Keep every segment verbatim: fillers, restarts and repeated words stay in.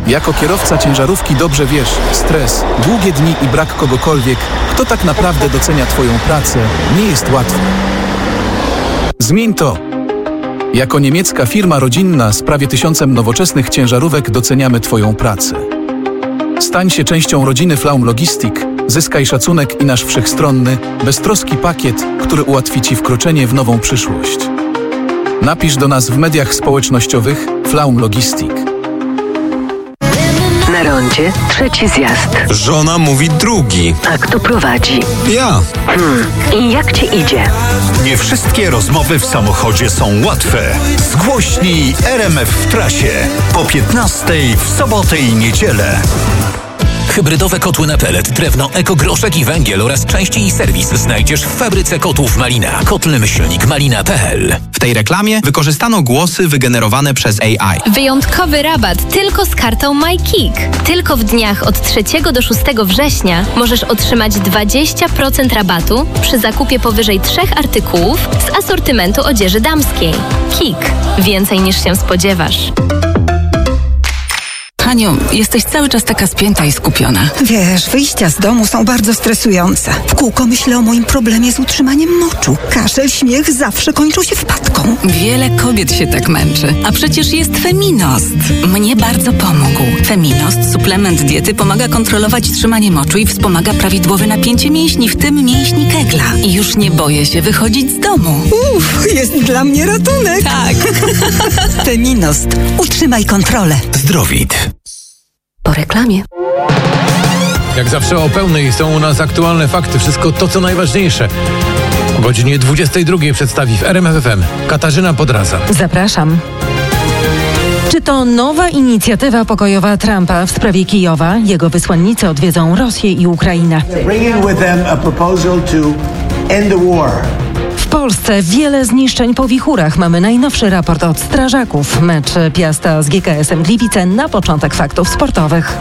Jako kierowca ciężarówki dobrze wiesz, stres, długie dni i brak kogokolwiek, kto tak naprawdę docenia Twoją pracę, nie jest łatwy. Zmień to! Jako niemiecka firma rodzinna z prawie tysiącem nowoczesnych ciężarówek doceniamy Twoją pracę. Stań się częścią rodziny Flaum Logistik, zyskaj szacunek i nasz wszechstronny, beztroski pakiet, który ułatwi Ci wkroczenie w nową przyszłość. Napisz do nas w mediach społecznościowych Flaum Logistik. Na rondzie trzeci zjazd. Żona mówi drugi. A kto prowadzi? Ja. Hmm. I jak Ci idzie? Nie wszystkie rozmowy w samochodzie są łatwe. Zgłośnij R M F w trasie. Po piętnastej w sobotę i niedzielę. Hybrydowe kotły na pelet, drewno, ekogroszek i węgiel oraz części i serwis znajdziesz w fabryce kotłów Malina. Kotle myślnik malina kropka p l. W tej reklamie wykorzystano głosy wygenerowane przez A I. Wyjątkowy rabat tylko z kartą MyKick. Tylko w dniach od trzeciego do szóstego września możesz otrzymać dwadzieścia procent rabatu przy zakupie powyżej trzech artykułów z asortymentu odzieży damskiej. Kik. Więcej niż się spodziewasz. Haniu, jesteś cały czas taka spięta i skupiona. Wiesz, wyjścia z domu są bardzo stresujące. W kółko myślę o moim problemie z utrzymaniem moczu. Kaszel, śmiech zawsze kończą się wpadką. Wiele kobiet się tak męczy. A przecież jest Feminost. Mnie bardzo pomógł. Feminost, suplement diety, pomaga kontrolować trzymanie moczu i wspomaga prawidłowe napięcie mięśni, w tym mięśni kegla. I już nie boję się wychodzić z domu. Uff, jest dla mnie ratunek. Tak. Feminost. Utrzymaj kontrolę. Zdrowit. Po reklamie. Jak zawsze o pełnej są u nas aktualne fakty. Wszystko to, co najważniejsze. O godzinie dwudziestej drugiej przedstawi w R M F F M Katarzyna Podraza. Zapraszam. Czy to nowa inicjatywa pokojowa Trumpa w sprawie Kijowa? Jego wysłannicy odwiedzą Rosję i Ukrainę. W Polsce wiele zniszczeń po wichurach. Mamy najnowszy raport od strażaków. Mecz Piasta z G K S-em Gliwice na początek faktów sportowych.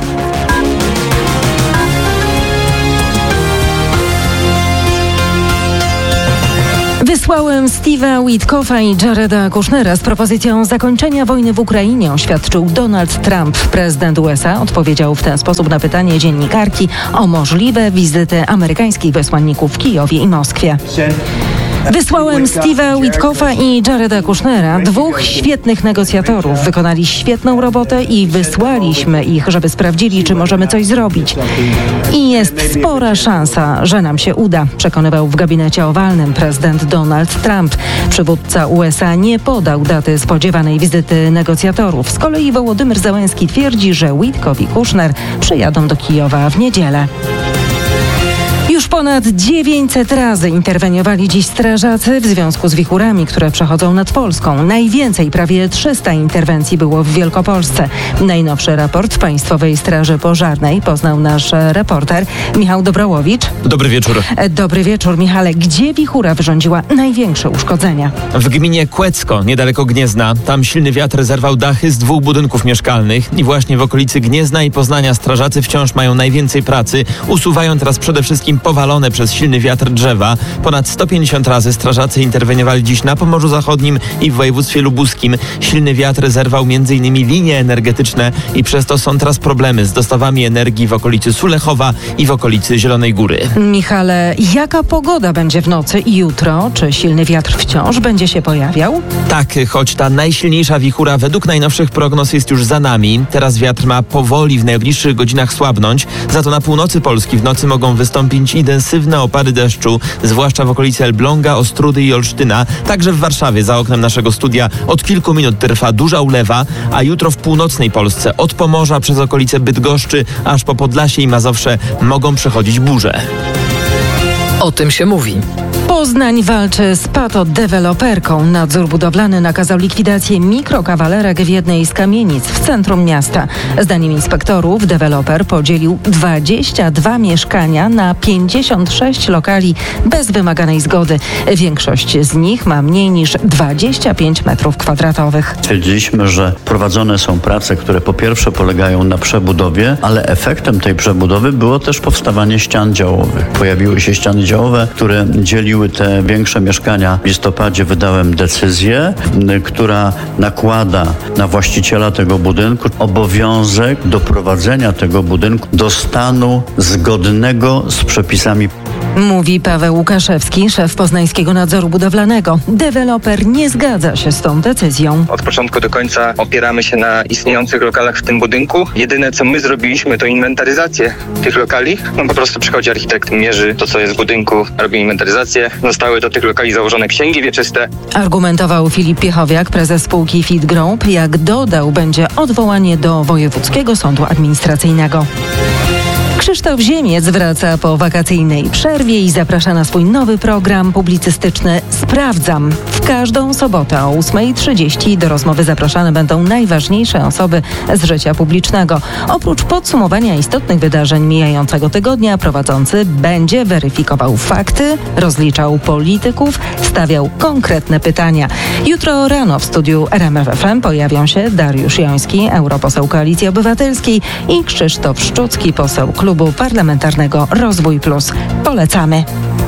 Wysłałem Steve'a Witkoffa i Jareda Kushnera z propozycją zakończenia wojny w Ukrainie, oświadczył Donald Trump. Prezydent U S A odpowiedział w ten sposób na pytanie dziennikarki o możliwe wizyty amerykańskich wysłanników w Kijowie i Moskwie. Wysłałem Steve'a Witkoffa i Jareda Kushnera, dwóch świetnych negocjatorów. Wykonali świetną robotę i wysłaliśmy ich, żeby sprawdzili, czy możemy coś zrobić. I jest spora szansa, że nam się uda, przekonywał w gabinecie owalnym prezydent Donald Trump. Przywódca U S A nie podał daty spodziewanej wizyty negocjatorów. Z kolei Wołodymyr Zełenski twierdzi, że Witkoff i Kushner przyjadą do Kijowa w niedzielę. Już ponad dziewięćset razy interweniowali dziś strażacy w związku z wichurami, które przechodzą nad Polską. Najwięcej, prawie trzysta interwencji było w Wielkopolsce. Najnowszy raport Państwowej Straży Pożarnej poznał nasz reporter Michał Dobrołowicz. Dobry wieczór. Dobry wieczór, Michale. Gdzie wichura wyrządziła największe uszkodzenia? W gminie Kłecko, niedaleko Gniezna. Tam silny wiatr zerwał dachy z dwóch budynków mieszkalnych i właśnie w okolicy Gniezna i Poznania strażacy wciąż mają najwięcej pracy. Usuwają teraz przede wszystkim powalone przez silny wiatr drzewa. Ponad sto pięćdziesiąt razy strażacy interweniowali dziś na Pomorzu Zachodnim i w województwie lubuskim. Silny wiatr zerwał między innymi linie energetyczne i przez to są teraz problemy z dostawami energii w okolicy Sulechowa i w okolicy Zielonej Góry. Michale, jaka pogoda będzie w nocy i jutro? Czy silny wiatr wciąż będzie się pojawiał? Tak, choć ta najsilniejsza wichura według najnowszych prognoz jest już za nami. Teraz wiatr ma powoli w najbliższych godzinach słabnąć. Za to na północy Polski w nocy mogą wystąpić intensywne opady deszczu, zwłaszcza w okolicy Elbląga, Ostródy i Olsztyna. Także w Warszawie za oknem naszego studia od kilku minut trwa duża ulewa, a jutro w północnej Polsce od Pomorza przez okolice Bydgoszczy aż po Podlasie i Mazowsze mogą przechodzić burze. O tym się mówi. Poznań walczy z patodeweloperką. Nadzór budowlany nakazał likwidację mikrokawalerek w jednej z kamienic w centrum miasta. Zdaniem inspektorów deweloper podzielił dwadzieścia dwa mieszkania na pięćdziesiąt sześć lokali bez wymaganej zgody. Większość z nich ma mniej niż dwadzieścia pięć metrów kwadratowych. Stwierdziliśmy, że prowadzone są prace, które po pierwsze polegają na przebudowie, ale efektem tej przebudowy było też powstawanie ścian działowych. Pojawiły się ściany działowe, które dzieliły kupiły te większe mieszkania, w listopadzie wydałem decyzję, która nakłada na właściciela tego budynku obowiązek doprowadzenia tego budynku do stanu zgodnego z przepisami. Mówi Paweł Łukaszewski, szef Poznańskiego Nadzoru Budowlanego. Deweloper nie zgadza się z tą decyzją. Od początku do końca opieramy się na istniejących lokalach w tym budynku. Jedyne, co my zrobiliśmy, to inwentaryzację tych lokali. No po prostu przychodzi architekt, mierzy to, co jest w budynku, robi inwentaryzację. Zostały do tych lokali założone księgi wieczyste. Argumentował Filip Piechowiak, prezes spółki Fit Group. Jak dodał, będzie odwołanie do Wojewódzkiego Sądu Administracyjnego. Krzysztof Ziemiec wraca po wakacyjnej przerwie i zaprasza na swój nowy program publicystyczny Sprawdzam. W każdą sobotę o ósma trzydzieści do rozmowy zapraszane będą najważniejsze osoby z życia publicznego. Oprócz podsumowania istotnych wydarzeń mijającego tygodnia, prowadzący będzie weryfikował fakty, rozliczał polityków, stawiał konkretne pytania. Jutro rano w studiu R M F F M pojawią się Dariusz Joński, europoseł Koalicji Obywatelskiej, i Krzysztof Szczucki, poseł Klubu Parlamentarnego Rozwój Plus. Polecamy.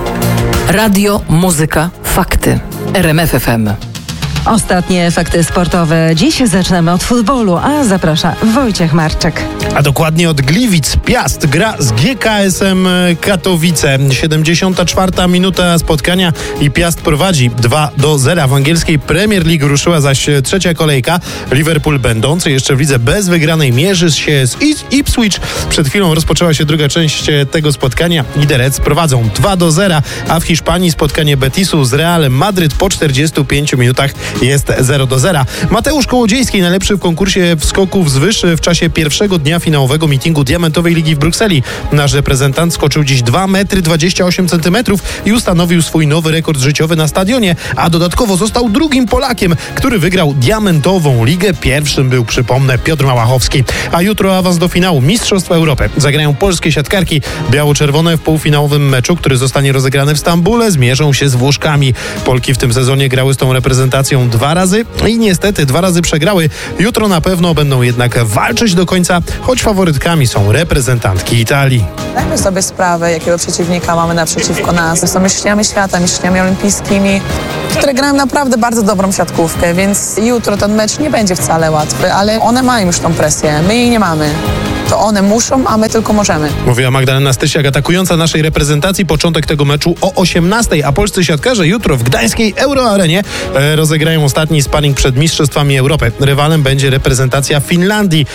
Radio, muzyka, fakty. R M F F M. Ostatnie fakty sportowe. Dziś zaczynamy od futbolu, a zaprasza Wojciech Marczek. A dokładnie od Gliwic. Piast gra z G K S-em Katowice. siedemdziesiąta czwarta minuta spotkania i Piast prowadzi dwa do zera. W angielskiej Premier League ruszyła zaś trzecia kolejka. Liverpool, będący jeszcze w lidze bez wygranej, mierzy się z Ipswich. Przed chwilą rozpoczęła się druga część tego spotkania. Liderec prowadzą dwa do zera, a w Hiszpanii spotkanie Betisu z Realem Madryt po czterdziestu pięciu minutach jest zero do zera. Mateusz Kołodziejski, najlepszy w konkursie skoków z wyż w czasie pierwszego dnia finałowego meetingu Diamentowej Ligi w Brukseli. Nasz reprezentant skoczył dziś dwa metry dwadzieścia osiem centymetrów i ustanowił swój nowy rekord życiowy na stadionie, a dodatkowo został drugim Polakiem, który wygrał Diamentową Ligę. Pierwszym był, przypomnę, Piotr Małachowski. A jutro awans do finału Mistrzostw Europy. Zagrają polskie siatkarki. Biało-czerwone w półfinałowym meczu, który zostanie rozegrany w Stambule, zmierzą się z Włoszkami. Polki w tym sezonie grały z tą reprezentacją dwa razy i niestety dwa razy przegrały. Jutro na pewno będą jednak walczyć do końca, choć faworytkami są reprezentantki Italii. Dajmy sobie sprawę, jakiego przeciwnika mamy naprzeciwko nas. Są mistrzyniami świata, mistrzyniami olimpijskimi, które grają naprawdę bardzo dobrą siatkówkę, więc jutro ten mecz nie będzie wcale łatwy, ale one mają już tą presję, my jej nie mamy. To one muszą, a my tylko możemy. Mówiła Magdalena Stysiak, atakująca naszej reprezentacji. Początek tego meczu o osiemnastej, a polscy siatkarze jutro w gdańskiej Euroarenie e, rozegrają ostatni sparring przed Mistrzostwami Europy. Rywalem będzie reprezentacja Finlandii.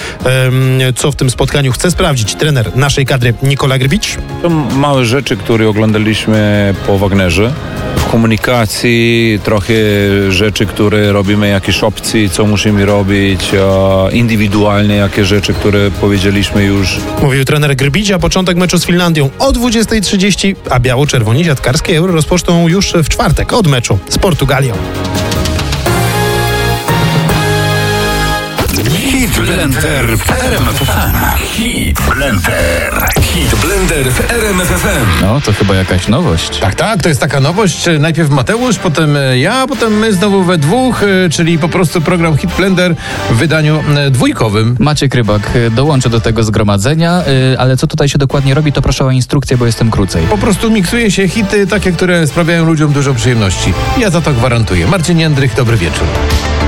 E, co w tym spotkaniu chce sprawdzić trener naszej kadry Nikola Grbicz? To małe rzeczy, które oglądaliśmy po Wagnerze. W komunikacji trochę rzeczy, które robimy, jakieś opcje, co musimy robić, e, indywidualnie, jakie rzeczy, które powiedzieliśmy już. Mówił trener Grbicz, a początek meczu z Finlandią o dwudziestej trzydzieści, a biało-czerwoni siatkarskie Euro rozpoczną już w czwartek od meczu z Portugalią. Hit Blender w R M F F M. Hit Blender. Hit Blender w R M F F M. No, to chyba jakaś nowość. Tak, tak, to jest taka nowość. Najpierw Mateusz, potem ja, potem my znowu we dwóch, czyli po prostu program Hit Blender w wydaniu dwójkowym. Maciek Rybak dołączy do tego zgromadzenia, ale co tutaj się dokładnie robi, to proszę o instrukcję, bo jestem krócej. Po prostu miksuje się hity takie, które sprawiają ludziom dużo przyjemności. Ja za to gwarantuję. Marcin Jędrych, dobry wieczór.